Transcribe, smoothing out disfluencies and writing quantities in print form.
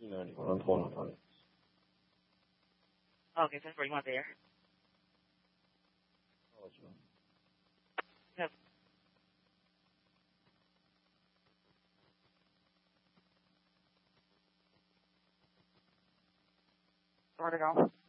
你可能头脑上面。 Okay, so you want there? Yep. Where'd it go?